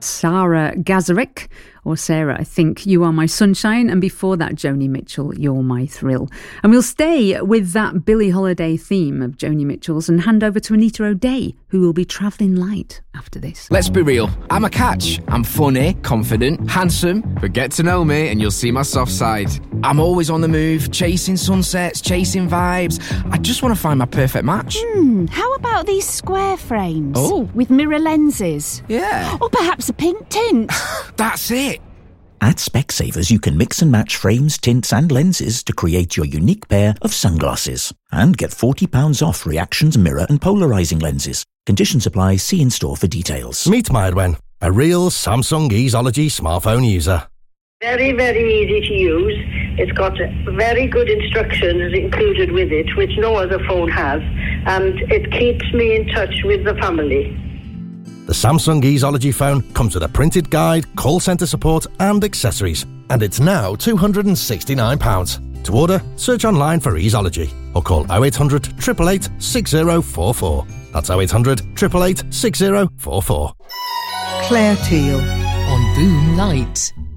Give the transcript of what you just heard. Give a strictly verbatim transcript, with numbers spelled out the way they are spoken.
That's Sarah Gazarick, or Sarah, I think, You Are My Sunshine, and before that, Joni Mitchell, You're My Thrill. And we'll stay with that Billie Holiday theme of Joni Mitchell's and hand over to Anita O'Day, who will be travelling light after this. Let's be real, I'm a catch. I'm funny, confident, handsome, but get to know me and you'll see my soft side. I'm always on the move, chasing sunsets, chasing vibes. I just want to find my perfect match. Hmm, how about these square frames? Oh. With mirror lenses? Yeah. Or perhaps a pink tint? That's it. At Specsavers, you can mix and match frames, tints and lenses to create your unique pair of sunglasses. And get forty pounds off reactions, mirror and polarising lenses. Conditions apply. See in-store for details. Meet Mairwen, a real Samsung Easeology smartphone user. Very, very easy to use. It's got very good instructions included with it, which no other phone has. And it keeps me in touch with the family. The Samsung Easeology phone comes with a printed guide, call centre support and accessories. And it's now two hundred sixty-nine pounds. To order, search online for Easeology or call oh eight hundred, eight eight eight, six oh four four. That's oh eight hundred, eight eight eight, six oh four four. Claire Teal on Boom Light.